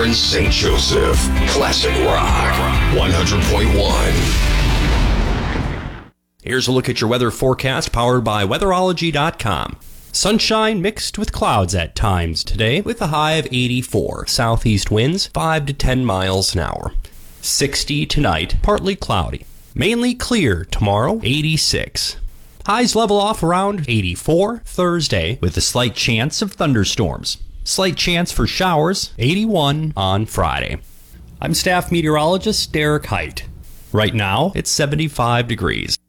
Lawrence St. Joseph. Classic Rock 100.1. Here's a look at your weather forecast powered by weatherology.com. Sunshine mixed with clouds at times today with a high of 84. Southeast winds 5 to 10 miles an hour. 60 tonight, partly cloudy. Mainly clear tomorrow, 86. Highs level off around 84 Thursday with a slight chance of thunderstorms. Slight chance for showers, 81 on Friday. I'm staff meteorologist Derek Height. Right now, it's 75 degrees.